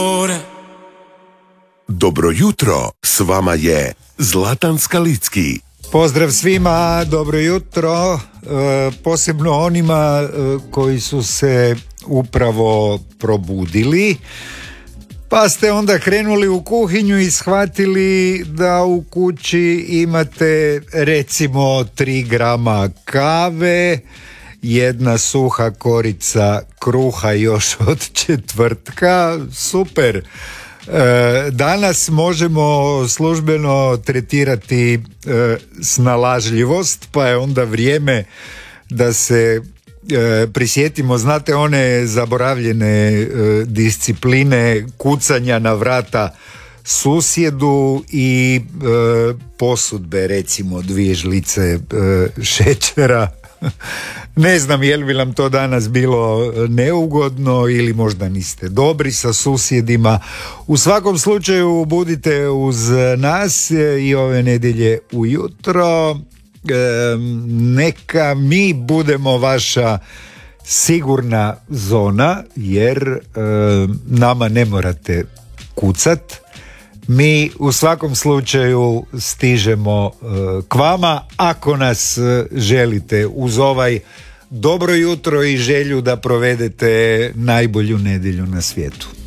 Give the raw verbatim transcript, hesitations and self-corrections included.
Dobro jutro, s vama je Zlatan Skalicki. Pozdrav svima, dobro jutro, e, posebno onima e, koji su se upravo probudili, pa ste onda krenuli u kuhinju i shvatili da u kući imate recimo tri grama kave, jedna suha korica kruha još od četvrtka, super. Danas možemo službeno tretirati e, snalažljivost, pa je onda vrijeme da se e, prisjetimo, znate, one zaboravljene e, discipline kucanja na vrata susjedu i e, posudbe, recimo dvije žlice e, šećera. Ne znam je li bi nam to danas bilo neugodno ili možda niste dobri sa susjedima. U svakom slučaju budite uz nas i ove nedjelje ujutro. E, neka mi budemo vaša sigurna zona, jer e, nama ne morate kucat. Mi u svakom slučaju stižemo uh, k vama ako nas uh, želite, uz ovaj dobro jutro i želju da provedete najbolju nedjelju na svijetu.